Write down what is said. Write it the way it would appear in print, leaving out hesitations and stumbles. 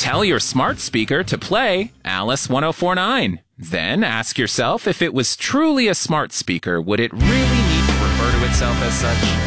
Tell your smart speaker to play Alice 1049. Then ask yourself if it was truly a smart speaker, would it really need to refer to itself as such?